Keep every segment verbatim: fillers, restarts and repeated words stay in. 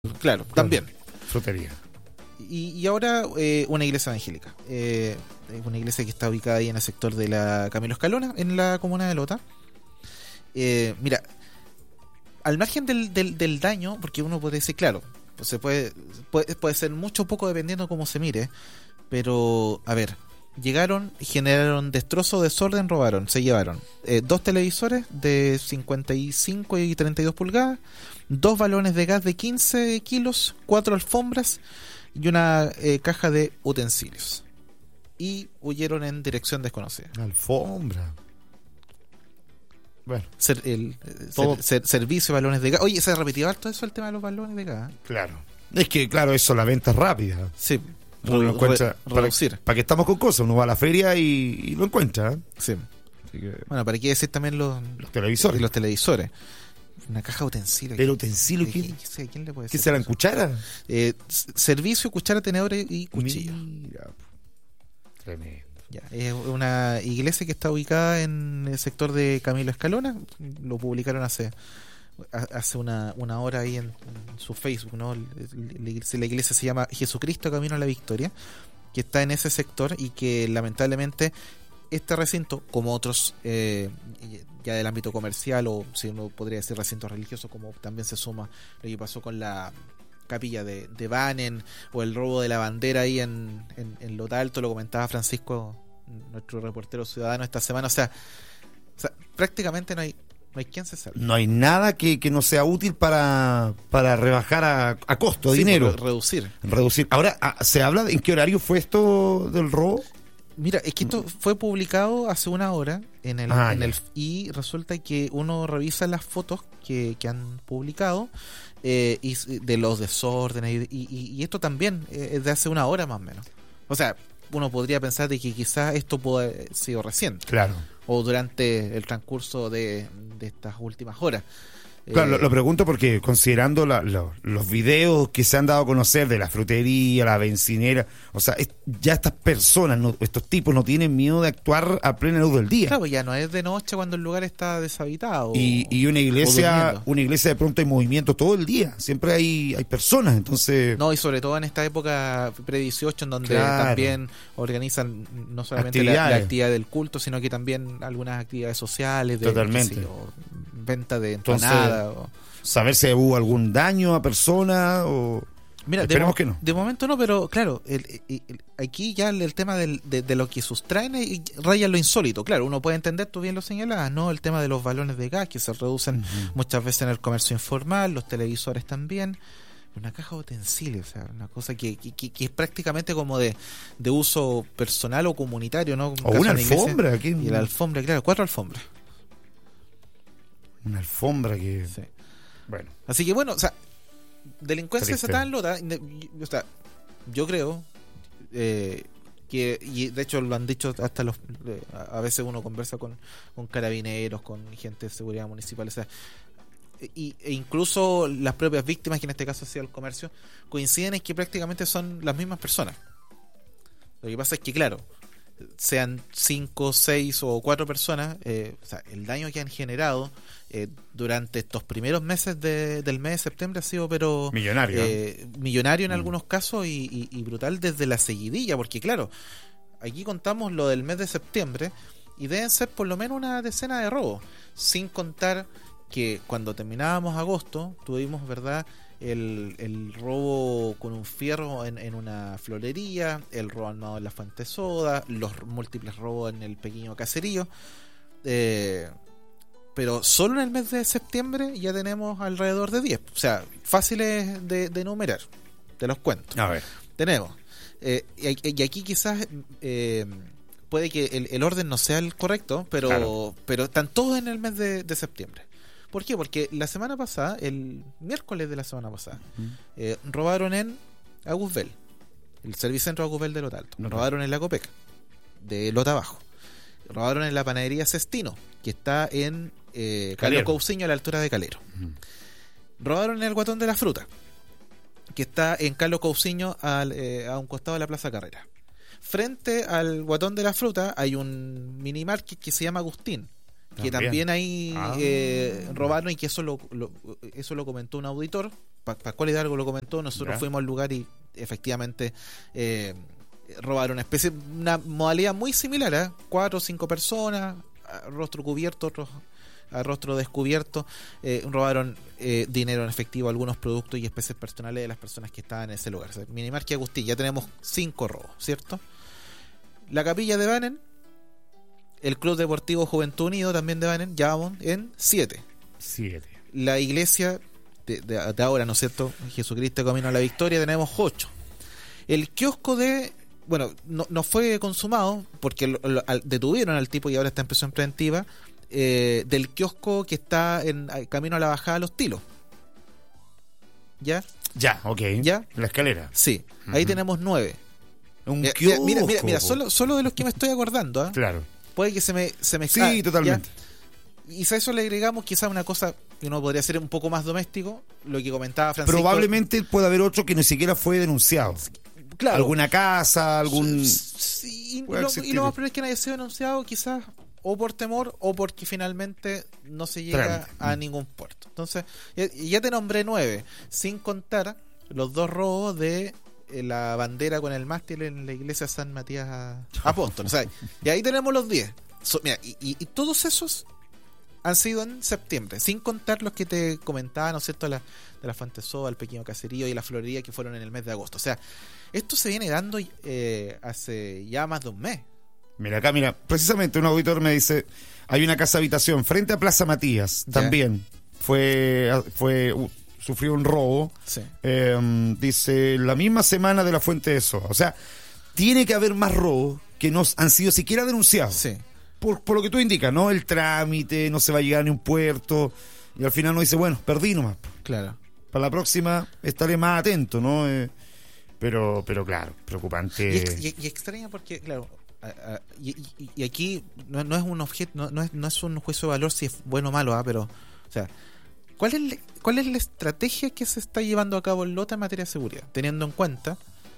Claro, también. Frutería. Y, y ahora eh, una iglesia evangélica. Eh, una iglesia que está ubicada ahí en el sector de la Camilo Escalona, en la comuna de Lota. Eh, mira, al margen del, del, del daño, porque uno puede decir, claro, pues se puede, puede, puede ser mucho o poco dependiendo cómo se mire, pero, a ver, llegaron, generaron destrozo, desorden, robaron, se llevaron eh, dos televisores de cincuenta y cinco y treinta y dos pulgadas, dos balones de gas de quince kilos, cuatro alfombras y una eh, caja de utensilios. Y huyeron en dirección desconocida. Alfombra. Bueno, Ser, el, todo... ser, ser, servicio de balones de gas. Oye, se ha repetido harto eso, el tema de los balones de gas. Claro. Es que, claro, eso, la venta es rápida. Sí. Uno lo encuentra. Re, reducir. Para, para que estamos con cosas, uno va a la feria y, y lo encuentra. ¿eh? Sí. Así que, bueno, para qué decir también los, los televisores. Los televisores. Una caja de utensilios. ¿Pero utensilios? ¿Quién, ¿Quién, ¿quién le puede decir? ¿Qué serán, cuchara? Eh, servicio, cuchara, tenedor y cuchillo. Mira. Tremendo. Ya, es una iglesia que está ubicada en el sector de Camilo Escalona. Lo publicaron hace hace una, una hora ahí en, en su Facebook, ¿no? La iglesia se llama Jesucristo Camino a la Victoria, que está en ese sector y que lamentablemente este recinto, como otros eh, ya del ámbito comercial, o si uno podría decir recintos religiosos, como también se suma lo que pasó con la capilla de, de Banen o el robo de la bandera ahí en, en, en Lota Alto, lo comentaba Francisco, nuestro reportero ciudadano esta semana. O sea, o sea prácticamente no hay no hay quien se salve. No hay nada que, que no sea útil para, para rebajar a, a costo, sí, dinero. Reducir. Reducir. Ahora, ¿se habla de en qué horario fue esto del robo? Mira, es que esto fue publicado hace una hora en el, ah, en el y resulta que uno revisa las fotos que, que han publicado eh, y de los desórdenes y, y, y esto también es de hace una hora más o menos. O sea, uno podría pensar de que quizás esto pudo haber sido reciente. Claro. O durante el transcurso de, de estas últimas horas. Claro, eh, lo, lo pregunto porque considerando la, la, los videos que se han dado a conocer de la frutería, la bencinera, o sea, es, ya estas personas, no, estos tipos no tienen miedo de actuar a plena luz del día. Claro, ya no es de noche cuando el lugar está deshabitado. Y, y una iglesia, una iglesia de pronto hay movimiento todo el día, siempre hay, hay personas, entonces... No, y sobre todo en esta época pre dieciocho, en donde claro. también organizan no solamente la, la actividad del culto, sino que también algunas actividades sociales, de totalmente. Sé, o venta de empanada. O... Saber si hubo algún daño a persona o... Mira, esperemos de, que no. De momento no, pero claro, el, el, el, aquí ya el, el tema del, de, de lo que sustraen y raya lo insólito. Claro, uno puede entender, tú bien lo señalabas, ¿no? El tema de los balones de gas que se reducen uh-huh. muchas veces en el comercio informal, los televisores también. Una caja de utensilios, o sea, una cosa que, que, que es prácticamente como de, de uso personal o comunitario, ¿no? O una alfombra. Y la alfombra, claro, cuatro alfombras. Una alfombra que... Sí. Bueno. Así que bueno, o sea, delincuencia desatada en Lota, o sea, yo creo eh, que, y de hecho lo han dicho hasta los, a veces uno conversa con, con carabineros, con gente de seguridad municipal, o sea, y, e incluso las propias víctimas, que en este caso ha sido el comercio, coinciden en que prácticamente son las mismas personas. Lo que pasa es que, claro, sean cinco, seis o cuatro personas, eh, o sea, el daño que han generado eh, durante estos primeros meses de, del mes de septiembre ha sido pero millonario, eh, millonario en mm. algunos casos y, y, y brutal desde la seguidilla, porque claro, aquí contamos lo del mes de septiembre y deben ser por lo menos una decena de robos, sin contar que cuando terminábamos agosto tuvimos, ¿verdad?, El, el robo con un fierro en, en una florería, el robo armado en la Fuente Soda, los múltiples robos en el pequeño caserío. Eh, pero solo en el mes de septiembre ya tenemos alrededor de diez. O sea, fáciles de, de enumerar. Te los cuento. A ver. Tenemos. Eh, y, y aquí quizás eh, puede que el, el orden no sea el correcto, pero, claro. pero están todos en el mes de, de septiembre. ¿Por qué? Porque la semana pasada, el miércoles de la semana pasada, uh-huh. eh, robaron en Agusbel, el Servicentro Agusbel de Lota Alto. No, robaron no. en la Copeca, de Lota Abajo. Robaron en la panadería Cestino, que está en eh, Carlos Cousiño, a la altura de Calero. Uh-huh. Robaron en el Guatón de la Fruta, que está en Carlos Cousiño, al, eh, a un costado de la Plaza Carrera. Frente al Guatón de la Fruta hay un mini market que se llama Agustín, que también ahí ah. eh, robaron, y que eso lo, lo eso lo comentó un auditor, Pascual Hidalgo lo comentó, nosotros ya. fuimos al lugar y efectivamente eh, robaron una especie, una modalidad muy similar, ¿eh? cuatro o cinco personas, rostro cubierto, otros a rostro descubierto, eh, robaron eh, dinero en efectivo, algunos productos y especies personales de las personas que estaban en ese lugar. O sea, Minimarket Agustín, ya tenemos cinco robos, ¿cierto? La Capilla de Banen, el Club Deportivo Juventud Unido también de Banen, ya vamos en siete. Siete. La iglesia de, de, de ahora, ¿no es cierto? Jesucristo Camino a la Victoria, tenemos ocho. El kiosco de... Bueno, no, no fue consumado porque lo, lo, al, detuvieron al tipo y ahora está en prisión preventiva. Eh, del kiosco que está en camino a la bajada a Los Tilos. ¿Ya? Ya, ok. ¿Ya? La escalera. Sí, uh-huh. Ahí tenemos nueve. Un mira, kiosco. Mira, mira, mira solo, solo de los que me estoy acordando, ¿eh? Claro. Puede que se me, se me Sí, ah, totalmente. ¿ya? Y si a eso le agregamos quizás una cosa que uno podría ser un poco más doméstico, lo que comentaba Francisco. Probablemente puede haber otro que ni siquiera fue denunciado. Claro. Alguna casa, algún... Sí, y, lo, y lo más probable es que no haya sido denunciado, quizás o por temor o porque finalmente no se llega Trent. a ningún puerto. Entonces, ya, ya te nombré nueve, sin contar los dos robos de eh, la bandera con el mástil en la iglesia San Matías Apóstol. O sea, y ahí tenemos los diez. So, mira, y, y, y todos esos han sido en septiembre, sin contar los que te comentaba, ¿no es cierto?, la, de la Fuentesoba, el Pequeño Caserío y la Florería, que fueron en el mes de agosto. O sea, esto se viene dando eh, hace ya más de un mes. Mira acá, mira, precisamente un auditor me dice, hay una casa habitación frente a Plaza Matías, ¿Ya? también fue fue uh, sufrió un robo. Sí. Eh, dice, la misma semana de la Fuente de Soa. O sea, tiene que haber más robos que no han sido siquiera denunciados. Sí. Por, por lo que tú indicas, ¿no? El trámite, no se va a llegar a ni un puerto, y al final uno dice, bueno, perdí nomás. Claro. Para la próxima estaré más atento, ¿no? Eh, pero, pero claro, preocupante. Y, ex, y, y extraña porque, claro, a, a, y, y, y aquí no, no es un objeto, no, no, es, no es un juicio de valor si es bueno o malo, ¿eh? Pero, o sea, ¿cuál es, ¿cuál es la estrategia que se está llevando a cabo en Lota en materia de seguridad? Teniendo en cuenta,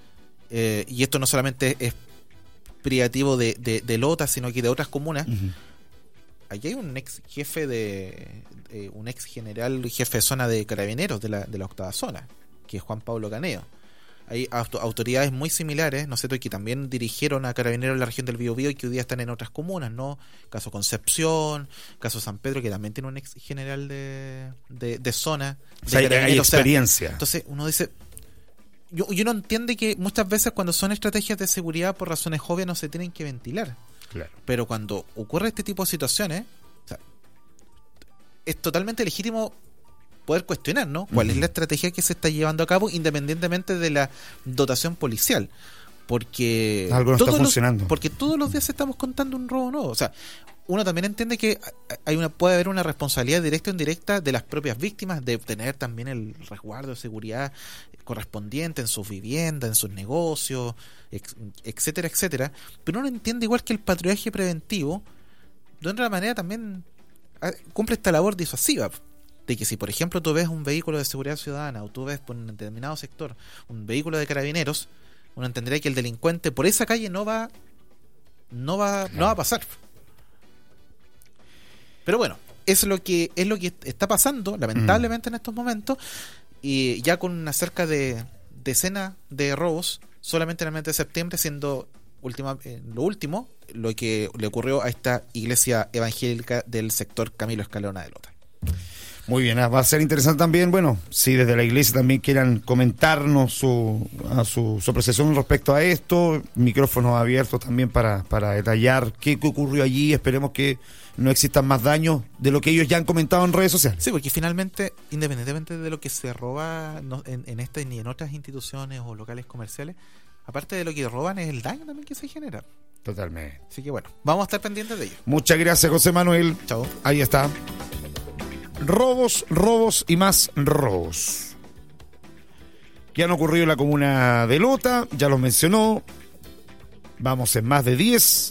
eh, y esto no solamente es privativo de, de, de Lota, sino que de otras comunas. Uh-huh. Aquí hay un ex jefe de, de un ex general jefe de zona de carabineros de la, de la octava zona, que es Juan Pablo Caneo. Hay auto, autoridades muy similares, ¿no es cierto?, que también dirigieron a carabineros en la región del Biobío y que hoy día están en otras comunas, ¿no? Caso Concepción, caso San Pedro, que también tiene un ex general de, de, de zona. O sea, de hay experiencia. O sea, entonces uno dice, yo, yo no entiende que muchas veces cuando son estrategias de seguridad por razones obvias no se tienen que ventilar. Claro. Pero cuando ocurre este tipo de situaciones, o sea, es totalmente legítimo poder cuestionar, ¿no? ¿Cuál uh-huh. es la estrategia que se está llevando a cabo independientemente de la dotación policial? Porque algo no todos está funcionando. Los, porque todos los días estamos contando un robo nuevo. O sea, uno también entiende que hay una puede haber una responsabilidad directa o indirecta de las propias víctimas de obtener también el resguardo de seguridad correspondiente en sus viviendas, en sus negocios, etcétera, etcétera. Pero uno entiende igual que el patrullaje preventivo de otra manera también cumple esta labor disuasiva, de que si por ejemplo tú ves un vehículo de seguridad ciudadana o tú ves por un determinado sector un vehículo de carabineros, uno entendería que el delincuente por esa calle no va no va claro. no va a pasar. Pero bueno, es lo que es lo que está pasando lamentablemente mm. en estos momentos, y ya con una cerca de decena de robos solamente en el mes de septiembre, siendo última, eh, lo último lo que le ocurrió a esta iglesia evangélica del sector Camilo Escalona de Lota. Muy bien, va a ser interesante también, bueno, si desde la iglesia también quieran comentarnos su, a su, su apreciación respecto a esto, micrófonos abiertos también para, para detallar qué, qué ocurrió allí. Esperemos que no existan más daños de lo que ellos ya han comentado en redes sociales. Sí, porque finalmente, independientemente de lo que se roba no, en, en esta ni en otras instituciones o locales comerciales, aparte de lo que roban es el daño también que se genera. Totalmente. Así que bueno, vamos a estar pendientes de ello. Muchas gracias, José Manuel. Chao. Ahí está. Robos, robos y más robos que han ocurrido en la comuna de Lota, ya los mencionó. Vamos en más de diez.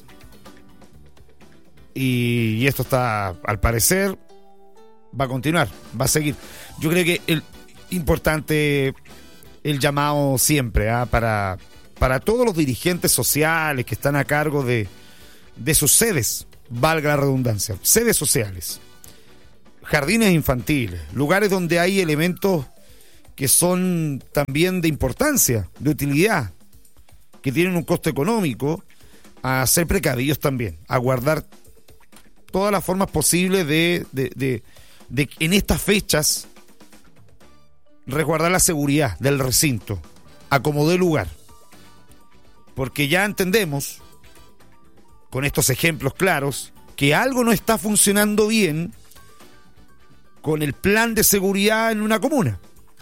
Y, y esto está, al parecer, va a continuar, va a seguir. Yo creo que el importante el llamado siempre ¿eh? para, para todos los dirigentes sociales que están a cargo de, de sus sedes, valga la redundancia, sedes sociales, jardines infantiles, lugares donde hay elementos que son también de importancia, de utilidad, que tienen un costo económico, a ser precavidos también, a guardar todas las formas posibles de, de, de, de en estas fechas resguardar la seguridad del recinto, a como dé lugar. Porque ya entendemos, con estos ejemplos claros, que algo no está funcionando bien con el plan de seguridad en una comuna.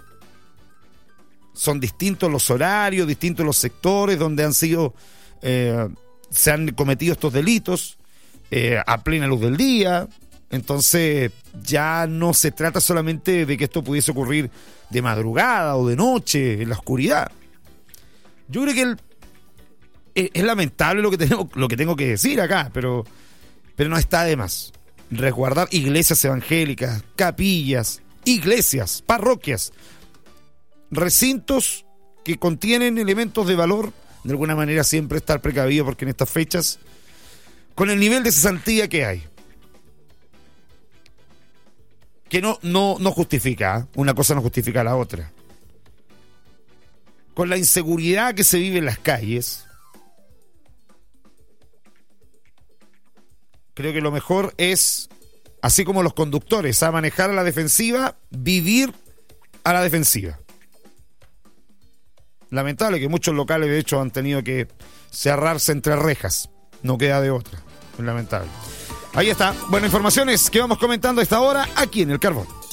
Son distintos los horarios, distintos los sectores donde han sido, eh, se han cometido estos delitos, eh, a plena luz del día. Entonces ya no se trata solamente de que esto pudiese ocurrir de madrugada o de noche, en la oscuridad. Yo creo que el, es, es lamentable lo que tengo, lo que tengo que decir acá, pero, pero no está de más. Resguardar iglesias evangélicas, capillas, iglesias, parroquias, recintos que contienen elementos de valor, de alguna manera siempre estar precavido, porque en estas fechas, con el nivel de cesantía que hay, que no, no, no justifica, ¿eh? Una cosa no justifica a la otra. Con la inseguridad que se vive en las calles, creo que lo mejor es, así como los conductores, a manejar a la defensiva, vivir a la defensiva. Lamentable que muchos locales de hecho han tenido que cerrarse entre rejas, no queda de otra, es lamentable. Ahí está, buenas informaciones que vamos comentando a esta hora aquí en El Carbón.